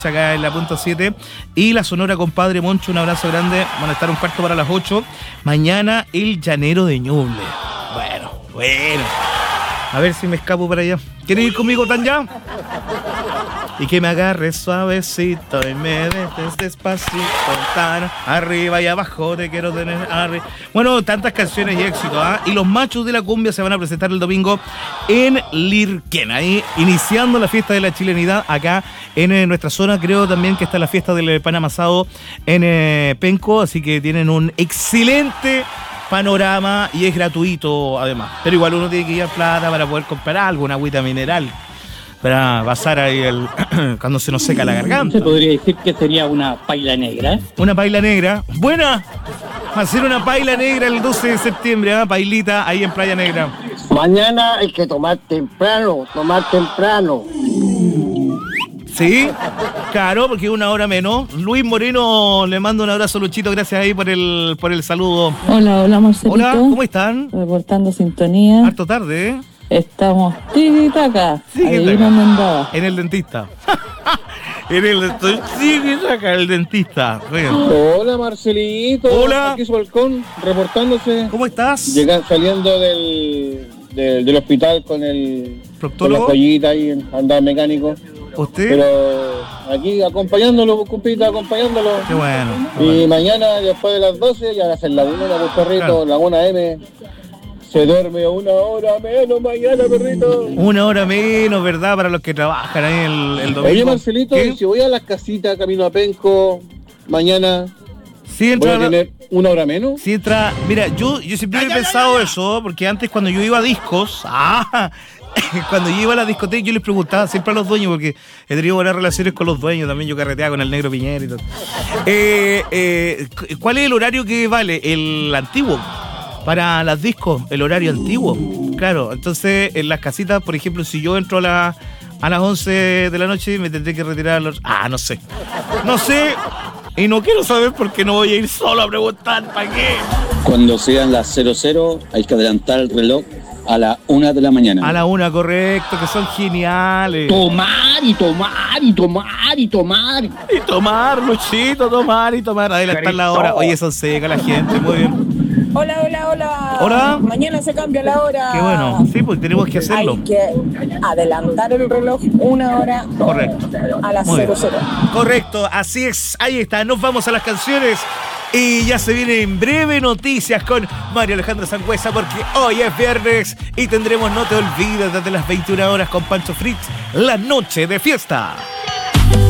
acá en la punta 7 y la Sonora Compadre Moncho, un abrazo grande. Van a estar un cuarto para las 8. Mañana el Llanero de Ñuble. Bueno. A ver si me escapo para allá. ¿Quieres ir conmigo tan ya? Y que me agarres suavecito y me dejes despacito, tan arriba y abajo te quiero tener arriba. Bueno, tantas canciones y éxitos, ¿eh? Y los machos de la cumbia se van a presentar el domingo en Lirquén, ahí iniciando la fiesta de la chilenidad acá en nuestra zona. Creo también que está la fiesta del pan amasado en Penco, así que tienen un excelente panorama y es gratuito además. Pero igual uno tiene que ir a plata para poder comprar algo, una agüita mineral, para pasar ahí cuando se nos seca la garganta. Se podría decir que sería una paila negra. Una paila negra. Buena. Hacer una paila negra el 12 de septiembre, ¿eh? Pailita ahí en Playa Negra. Mañana hay que tomar temprano. Sí, claro, porque una hora menos. Luis Moreno, le mando un abrazo, Luchito, gracias ahí por el saludo. Hola, Marcelito. Hola, ¿cómo están? Reportando sintonía. Harto tarde, ¿eh? Estamos tiki-taka. En el dentista. Tiki-taka, el dentista. Bien. Hola, Marcelito. Hola. Aquí su balcón, reportándose. ¿Cómo estás? Saliendo del hospital con el proctólogo. Con la joyita ahí, andar mecánico. ¿Usted? Pero aquí acompañándolo, compita, acompañándolo. Qué bueno. Y mañana, después de las 12, ya va a ser Laguna, perrito, claro. Laguna M. Se duerme una hora menos mañana, perrito. Una hora menos, ¿verdad? Para los que trabajan ahí el domingo. Oye, Marcelito, ¿qué? Si voy a las casitas, camino a Penco, mañana... Sí, ¿voy a tener una hora menos? Sí, entra... Mira, yo siempre he pensado eso, porque antes cuando yo iba a discos... Cuando yo iba a la discoteca yo les preguntaba siempre a los dueños, porque he tenido buenas relaciones con los dueños, también yo carreteaba con el Negro Piñera y todo. ¿Cuál es el horario que vale? El antiguo. Para las discos, el horario antiguo. Claro, entonces en las casitas, por ejemplo, si yo entro a las 11 de la noche, me tendré que retirar a los... no sé. No sé, y no quiero saber porque no voy a ir solo a preguntar, ¿para qué? Cuando sean las 00, hay que adelantar el reloj a la 1 de la mañana. A la 1, correcto, que son geniales. Tomar, Luchito, tomar. Adelantar la hora. Oye, son seca la gente, muy bien. Hola. Hola. Mañana se cambia la hora. Qué bueno, sí, pues tenemos que hacerlo. Hay que adelantar el reloj 1 hora. Correcto. A las 00. Correcto, así es. Ahí está, nos vamos a las canciones. Y ya se viene en breve noticias con Mario Alejandro Sangüesa, porque hoy es viernes y tendremos No Te Olvides desde las 21 horas con Pancho Fritz, la noche de fiesta.